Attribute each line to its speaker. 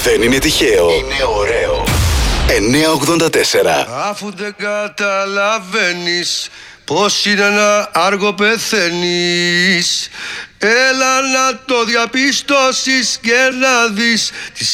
Speaker 1: Δεν είναι τυχαίο. Είναι ωραίο. 984.
Speaker 2: Αφού δεν καταλαβαίνεις πως είναι να άργο πεθαίνεις, έλα να το διαπιστώσεις και να δεις τις